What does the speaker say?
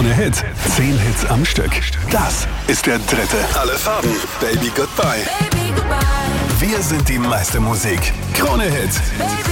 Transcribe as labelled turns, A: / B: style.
A: Krone Hit. 10 Hits am Stück. Das ist der dritte. Alle Farben. Baby Goodbye. Wir sind die meiste Musik. Krone Hit.